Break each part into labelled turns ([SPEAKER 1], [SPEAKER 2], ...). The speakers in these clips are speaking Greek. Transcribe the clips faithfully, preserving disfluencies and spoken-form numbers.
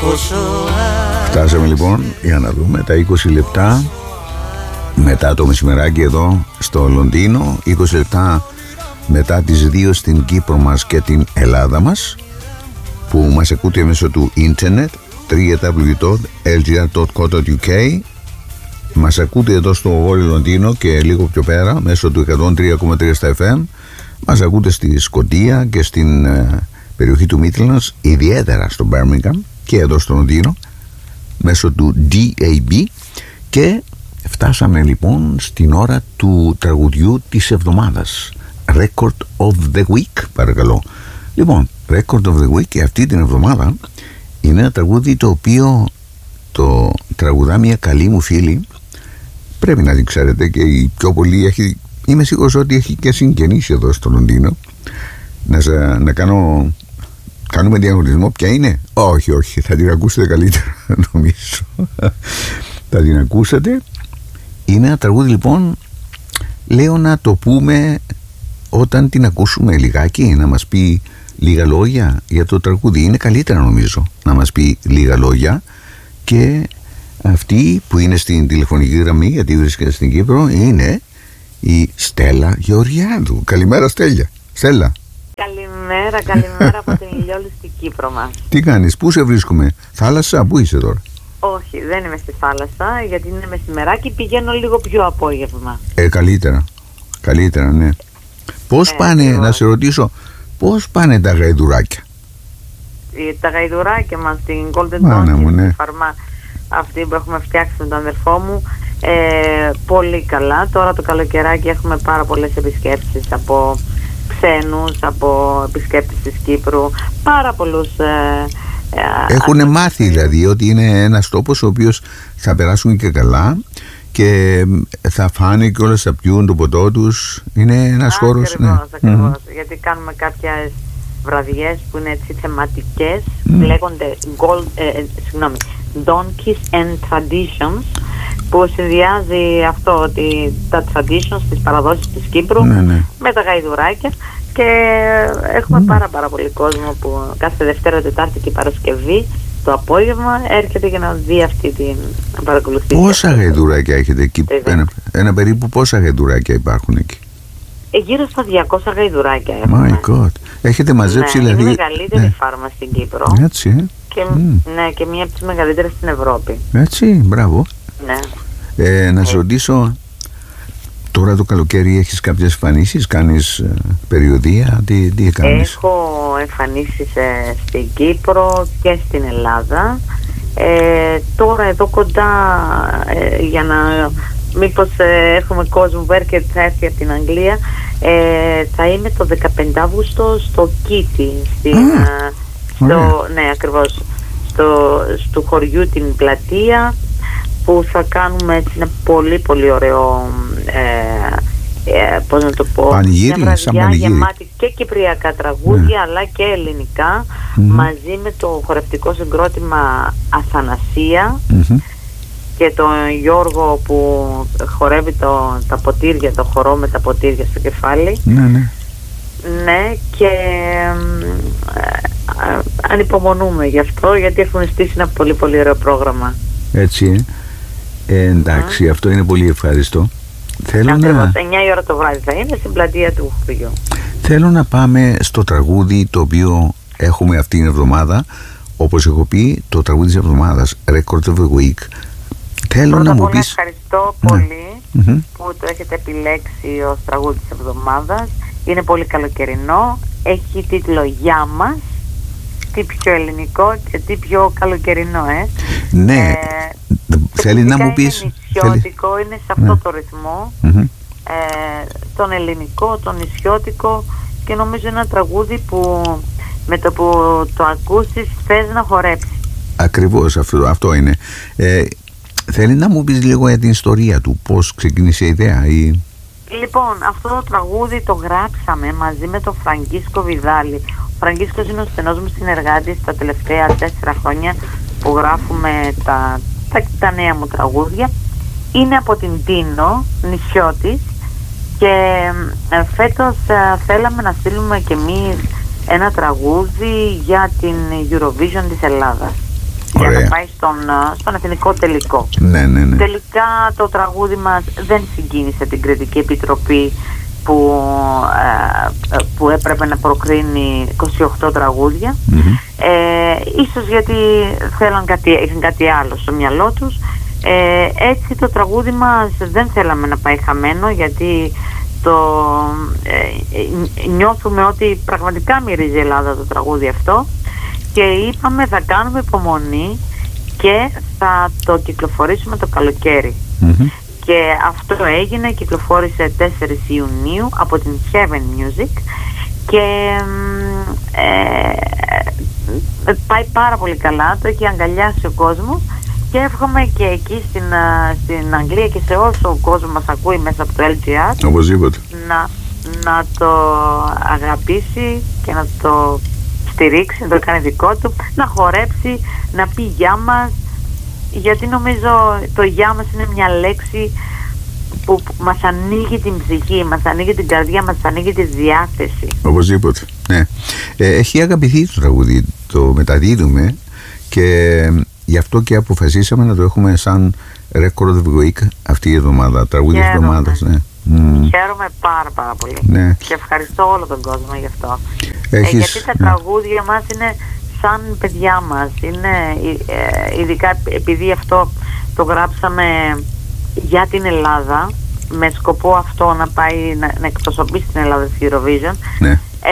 [SPEAKER 1] Φτάσαμε λοιπόν για να δούμε τα είκοσι λεπτά μετά το μεσημεράκι εδώ στο Λονδίνο, είκοσι λεπτά μετά τις δύο στην Κύπρο μας και την Ελλάδα μας, που μας ακούτε μέσω του ίντερνετ double-u double-u double-u τελεία ελ τζι αρ τελεία κο τελεία γιου κέι. Μας ακούτε εδώ στο Βόρειο Λονδίνο και λίγο πιο πέρα μέσω του εκατόν τρία κόμμα τρία στα εφ εμ. Μας ακούτε στη Σκωτία και στην ε, περιοχή του Midlands, ιδιαίτερα στο Birmingham και εδώ στο Λονδίνο μέσω του ντι έι μπι. Και φτάσαμε λοιπόν στην ώρα του τραγουδιού της εβδομάδας. Record of the Week, παρακαλώ. Λοιπόν, Record of the Week και αυτή την εβδομάδα είναι ένα τραγούδι το οποίο το τραγουδά μια καλή μου φίλη. Πρέπει να την ξέρετε και η πιο πολύ έχει, είμαι σίγουρος ότι έχει και συγγενείς εδώ στο Λονδίνο. Να, να κάνω, κάνουμε διαγωνισμό ποια είναι? Όχι, όχι, θα την ακούσετε καλύτερα νομίζω. Θα την ακούσετε. Είναι ένα τραγούδι λοιπόν, λέω να το πούμε όταν την ακούσουμε λιγάκι, να μας πει λίγα λόγια για το τραγούδι. Είναι καλύτερα νομίζω να μας πει λίγα λόγια. Και αυτή που είναι στην τηλεφωνική γραμμή, γιατί βρίσκεται στην Κύπρο, είναι η Στέλλα Γεωργιάδου. Καλημέρα Στέλλα. Στέλλα.
[SPEAKER 2] Καλημέρα, καλημέρα από την ηλιόλουστη Κύπρο μας.
[SPEAKER 1] Τι κάνεις, πού σε βρίσκουμε? Θάλασσα, πού είσαι τώρα?
[SPEAKER 2] Όχι, δεν είμαι στη θάλασσα, γιατί είναι μεσημεράκι, πηγαίνω λίγο πιο απόγευμα.
[SPEAKER 1] Ε, καλύτερα, καλύτερα, ναι. Πώς ε, πάνε, εγώ... να σε ρωτήσω, πώς πάνε τα γαϊδουράκια?
[SPEAKER 2] Τα γαϊδουράκια μας στην Golden Dawn, ναι. Φαρμά, αυτή που έχουμε φτιάξει με τον αδερφό μου, ε, πολύ καλά. Τώρα το καλοκαιράκι έχουμε πάρα πολλές επισκέψεις από ξένους, από επισκέπτες της Κύπρου, πάρα πολλούς. Ε,
[SPEAKER 1] Έχουν α, μάθει α, δηλαδή ότι είναι ένας τόπος ο οποίος θα περάσουν και καλά και θα φάνε και όλες θα πιούν το ποτό τους. Είναι ένας χώρος, ναι.
[SPEAKER 2] Ακριβώς, mm-hmm. γιατί κάνουμε κάποιες βραδιές που είναι έτσι θεματικές, mm. λέγονται gold, ε, συγγνώμη, Donkeys and Traditions, που συνδυάζει αυτό, ότι τα traditions, τις παραδόσεις της Κύπρου, ναι, ναι. με τα γαϊδουράκια, και έχουμε mm. πάρα πάρα πολύ κόσμο που κάθε Δευτέρα, Τετάρτη και Παρασκευή το απόγευμα έρχεται για να δει αυτή την παρακολουθήση.
[SPEAKER 1] Πόσα γαϊδουράκια έχετε εκεί? Ένα, ένα περίπου πόσα γαϊδουράκια υπάρχουν εκεί?
[SPEAKER 2] Γύρω στα διακόσια γαϊδουράκια έχουμε.
[SPEAKER 1] My God. Έχετε μαζέψει,
[SPEAKER 2] ναι,
[SPEAKER 1] δηλαδή.
[SPEAKER 2] Είναι η μεγαλύτερη ναι. φάρμα στην Κύπρο.
[SPEAKER 1] Έτσι, ε.
[SPEAKER 2] Και, mm. ναι, και μία από τις μεγαλύτερες στην Ευρώπη.
[SPEAKER 1] Έτσι, μπράβο.
[SPEAKER 2] Ναι.
[SPEAKER 1] Ε, να σε ρωτήσω, τώρα το καλοκαίρι έχεις κάποιες εμφανίσεις, κάνεις ε, περιοδεία, τι, τι κάνεις?
[SPEAKER 2] Έχω εμφανίσεις ε, στην Κύπρο και στην Ελλάδα. Ε, τώρα εδώ κοντά, ε, για να μήπως ε, έχουμε κόσμο που έρχεται, θα έρθει από την Αγγλία, ε, θα είμαι το δεκαπέντε Αυγούστου στο Κίτι, στην, ah, στο, ναι, ακριβώς, στο, στο χωριού την Πλατεία, που θα κάνουμε έτσι ένα πολύ πολύ ωραίο, ε, ε, πώς να το πω,
[SPEAKER 1] πανηγύρι,
[SPEAKER 2] μια βραδιά γεμάτη και κυπριακά τραγούδια, mm. αλλά και ελληνικά, mm-hmm. μαζί με το χορευτικό συγκρότημα Αθανασία, mm-hmm. και τον Γιώργο που χορεύει το, τα ποτήρια, το χορό με τα ποτήρια στο κεφάλι.
[SPEAKER 1] Ναι, ναι.
[SPEAKER 2] Ναι, και ε, ε, ανυπομονούμε γι' αυτό, γιατί έχουμε στήσει ένα πολύ πολύ ωραίο πρόγραμμα.
[SPEAKER 1] Έτσι, ε. ε εντάξει, mm. αυτό είναι πολύ ευχαριστώ. Θέλω
[SPEAKER 2] Ακριβώς,
[SPEAKER 1] να...
[SPEAKER 2] εννιά η ώρα το βράδυ θα είναι στην πλατεία του χωριού.
[SPEAKER 1] Θέλω να πάμε στο τραγούδι το οποίο έχουμε αυτήν την εβδομάδα. Όπως έχω πει, το τραγούδι της εβδομάδας, Record of the Week. Θέλω
[SPEAKER 2] Πρώτα
[SPEAKER 1] να μου
[SPEAKER 2] πεις...
[SPEAKER 1] πεις...
[SPEAKER 2] Ευχαριστώ
[SPEAKER 1] ναι.
[SPEAKER 2] πολύ
[SPEAKER 1] mm-hmm.
[SPEAKER 2] που το έχετε επιλέξει ως τραγούδι της εβδομάδας. Είναι πολύ καλοκαιρινό. Έχει τίτλο «Για μας». Τι πιο ελληνικό και τι πιο καλοκαιρινό, ε.
[SPEAKER 1] Ναι. Ε, θέλει να μου πεις...
[SPEAKER 2] Είναι νησιώτικο, θέλει... είναι σε αυτό ναι. το ρυθμό. Mm-hmm. Ε, τον ελληνικό, τον νησιώτικο, και νομίζω είναι ένα τραγούδι που με το που το ακούσεις θες να χορέψεις. Ακριβώς,
[SPEAKER 1] αυτό, αυτό είναι. Ε, θέλει να μου πεις λίγο για την ιστορία του, πώς ξεκίνησε η ιδέα? Ή...
[SPEAKER 2] Λοιπόν, αυτό το τραγούδι το γράψαμε μαζί με τον Φραγκίσκο Βιδάλη. Ο Φραγκίσκος είναι ο στενός μου συνεργάτης τα τελευταία τέσσερα χρόνια που γράφουμε τα, τα, τα νέα μου τραγούδια. Είναι από την Τίνο, νησιώτης, και ε, φέτος ε, θέλαμε να στείλουμε κι εμείς ένα τραγούδι για την Eurovision της Ελλάδας. για να πάει στον, στον εθνικό τελικό.
[SPEAKER 1] Ναι, ναι, ναι.
[SPEAKER 2] Τελικά το τραγούδι μας δεν συγκίνησε την Κριτική Επιτροπή που, ε, που έπρεπε να προκρίνει είκοσι οκτώ τραγούδια. Mm-hmm. ε, ίσως γιατί θέλαν κάτι, είχαν κάτι άλλο στο μυαλό τους. ε, έτσι το τραγούδι μας δεν θέλαμε να πάει χαμένο, γιατί το, ε, νιώθουμε ότι πραγματικά μυρίζει η Ελλάδα το τραγούδι αυτό, και είπαμε θα κάνουμε υπομονή και θα το κυκλοφορήσουμε το καλοκαίρι. Mm-hmm. Και αυτό έγινε, κυκλοφόρησε τέσσερις Ιουνίου από την Heaven Music και ε, πάει πάρα πολύ καλά, το έχει αγκαλιάσει ο κόσμος, και εύχομαι και εκεί στην, στην Αγγλία και σε όσο ο κόσμος μας ακούει μέσα από το ελ τζι αρ να, να το αγαπήσει και να το στηρίξει, να το κάνει δικό του, να χορέψει, να πει γεια μας, γιατί νομίζω το γεια μας είναι μια λέξη που μας ανοίγει την ψυχή, μας ανοίγει την καρδιά, μας ανοίγει τη διάθεση.
[SPEAKER 1] Οπωσδήποτε, ναι. Ε, έχει αγαπηθεί το τραγούδι, το μεταδίδουμε, και γι' αυτό και αποφασίσαμε να το έχουμε σαν Record of the Week αυτή η εβδομάδα, τραγούδι της εβδομάδας. Ναι.
[SPEAKER 2] Mm. Χαίρομαι πάρα πάρα πολύ, ναι. Και ευχαριστώ όλο τον κόσμο γι' αυτό.
[SPEAKER 1] Έχεις,
[SPEAKER 2] ε, γιατί τα ναι. τραγούδια μας είναι σαν παιδιά μας, είναι ε, ειδικά επειδή αυτό το γράψαμε για την Ελλάδα, με σκοπό αυτό να πάει να, να εκπροσωπήσει την Ελλάδα στη Eurovision. Ναι. ε,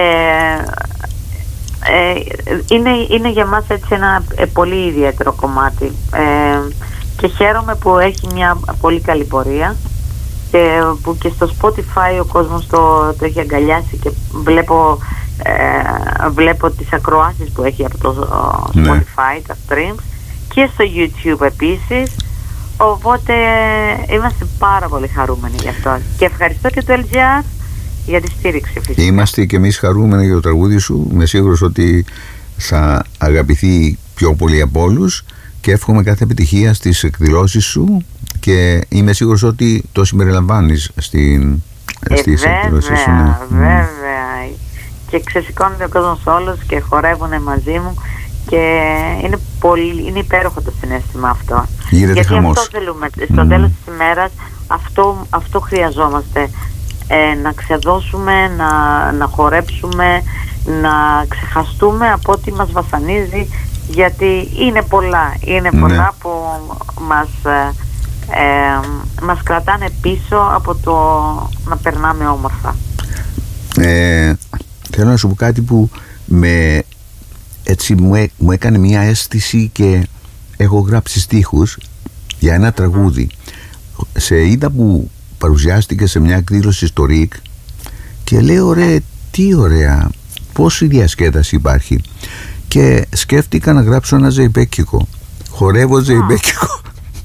[SPEAKER 2] ε, είναι, είναι για μας έτσι ένα ε, πολύ ιδιαίτερο κομμάτι, ε, και χαίρομαι που έχει μια πολύ καλή πορεία, και που και στο Spotify ο κόσμος το, το έχει αγκαλιάσει, και βλέπω ε, βλέπω τις ακροάσεις που έχει από το Spotify, ναι. τα streams, και στο YouTube επίσης. Οπότε είμαστε πάρα πολύ χαρούμενοι γι' αυτό, και ευχαριστώ και το ελ τζι αρ για τη στήριξη φυσικά.
[SPEAKER 1] Είμαστε και εμείς χαρούμενοι για το τραγούδι σου. Είμαι σίγουρος ότι θα αγαπηθεί πιο πολύ από όλους, και εύχομαι κάθε επιτυχία στις εκδηλώσεις σου, και είμαι σίγουρος ότι το συμπεριλαμβάνεις στην,
[SPEAKER 2] ε,
[SPEAKER 1] στις
[SPEAKER 2] βέβαια,
[SPEAKER 1] εκδηλώσεις σου. Ναι.
[SPEAKER 2] Βέβαια, mm. και ξεσηκώνεται ο κόσμος όλος και χορεύουν μαζί μου, και είναι, πολύ, είναι υπέροχο το συναίσθημα αυτό.
[SPEAKER 1] Γίνεται
[SPEAKER 2] γιατί
[SPEAKER 1] χαμός.
[SPEAKER 2] Αυτό θέλουμε, στο mm. τέλος της ημέρας αυτό, αυτό χρειαζόμαστε, ε, να ξεδώσουμε, να, να χορέψουμε, να ξεχαστούμε από ό,τι μας βασανίζει, γιατί είναι πολλά, είναι ναι. πολλά που μας, ε, ε, μας κρατάνε πίσω από το να περνάμε όμορφα.
[SPEAKER 1] Ε, θέλω να σου πω κάτι που με, έτσι, μου, μου έκανε μια αίσθηση, και έχω γράψει στίχους για ένα τραγούδι. Σε είδα που παρουσιάστηκε σε μια εκδήλωση στο ΡΙΚ, και λέω ρε, τι ωραία, πόση διασκέδαση υπάρχει, και σκέφτηκα να γράψω ένα ζεϊμπέκικο. Χορεύω ζεϊμπέκικο.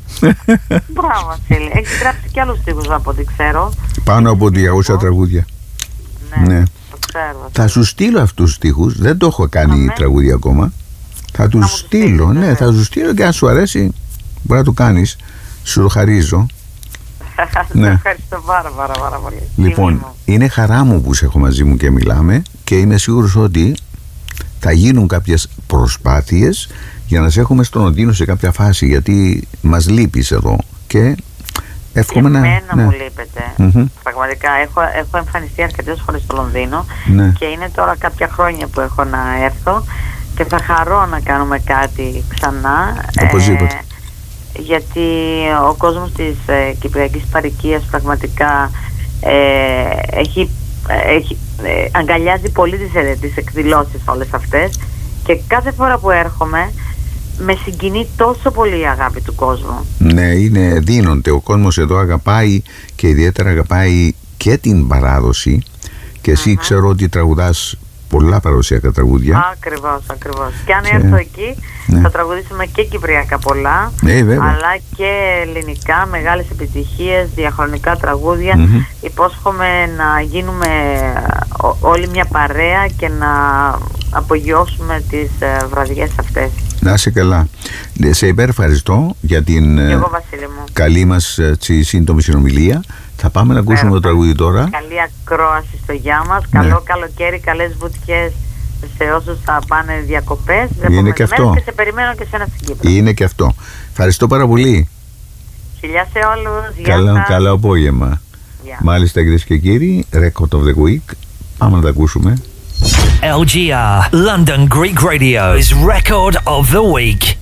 [SPEAKER 2] Μπράβο, Βασίλη. Έχεις γράψει και άλλους στίχους από ό,τι ξέρω.
[SPEAKER 1] Πάνω από διακόσια τραγούδια.
[SPEAKER 2] Ναι, ναι. Το ξέρω.
[SPEAKER 1] Θα σου στείλω αυτούς τους στίχους. Δεν το έχω κάνει Αμέ. τραγούδια ακόμα. Θα τους στείλω, ναι, ναι, θα σου στείλω, και αν σου αρέσει μπορεί να το κάνεις. Σου το χαρίζω.
[SPEAKER 2] Ναι. Ευχαριστώ πάρα, πάρα, πάρα πολύ.
[SPEAKER 1] Λοιπόν, είναι χαρά μου που σε έχω μαζί μου και μιλάμε, και είμαι σίγουρος ότι θα γίνουν κάποιες προσπάθειες για να σε έχουμε στον Λονδίνο σε κάποια φάση, γιατί μας λείπεις εδώ, και εύχομαι να...
[SPEAKER 2] Εμένα ναι. μου λείπετε. Mm-hmm. Πραγματικά έχω, έχω εμφανιστεί αρκετές φορές στο Λονδίνο, ναι. και είναι τώρα κάποια χρόνια που έχω να έρθω, και θα χαρώ να κάνουμε κάτι ξανά.
[SPEAKER 1] Οπωσδήποτε. Ε,
[SPEAKER 2] γιατί ο κόσμος της ε, Κυπριακής Παροικίας πραγματικά ε, έχει, έχει, ε, αγκαλιάζει πολύ τις, ε, τις εκδηλώσεις όλες αυτές, και κάθε φορά που έρχομαι με συγκινεί τόσο πολύ η αγάπη του κόσμου.
[SPEAKER 1] Ναι, είναι, δίνονται. Ο κόσμος εδώ αγαπάει, και ιδιαίτερα αγαπάει και την παράδοση, και εσύ mm-hmm. ξέρω ότι τραγουδάς πολλά παραδοσιακά τραγούδια.
[SPEAKER 2] Ακριβώς, ακριβώς. Και αν και... έρθω εκεί, ναι. θα τραγουδήσουμε και κυπριακά πολλά,
[SPEAKER 1] ναι,
[SPEAKER 2] αλλά και ελληνικά, μεγάλες επιτυχίες, διαχρονικά τραγούδια. Mm-hmm. Υπόσχομαι να γίνουμε όλοι μια παρέα και να απογειώσουμε τις βραδιές αυτές.
[SPEAKER 1] Να είσαι καλά. Σε υπερευχαριστώ για την
[SPEAKER 2] εγώ, Βασίλη μου.
[SPEAKER 1] καλή μας τσι, σύντομη συνομιλία. Θα πάμε να ακούσουμε το τραγούδι τώρα.
[SPEAKER 2] Καλή ακρόαση στο γεια μας. Καλό ναι. καλοκαίρι, καλές βουτιές σε όσους θα πάνε διακοπές.
[SPEAKER 1] Είναι και αυτό.
[SPEAKER 2] Και σε περιμένω και σένα στην Κύπρο.
[SPEAKER 1] Είναι και αυτό. Ευχαριστώ πάρα πολύ.
[SPEAKER 2] Φιλιά σε όλους.
[SPEAKER 1] Καλό, καλό απόγευμα. Yeah. Μάλιστα, κυρίες και κύριοι, Record of the Week. Πάμε να τα ακούσουμε.
[SPEAKER 3] L G R London Greek Radio's Record of the Week.